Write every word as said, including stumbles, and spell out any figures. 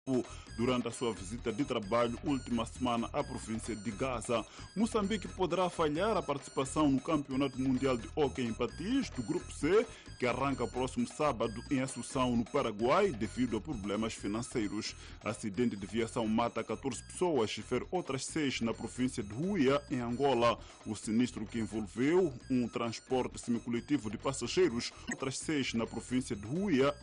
durante a sua visita de trabalho última semana à província de Gaza. Moçambique poderá falhar a participação no Campeonato Mundial de Hóquei em Patins do Grupo C, que arranca próximo sábado em Assunção, no Paraguai, devido a problemas financeiros. Acidente de viação mata catorze pessoas e fere outras seis na província de Huia, em Angola. O sinistro que envolveu um transporte semicoletivo de passageiros, outras seis na província de Huia,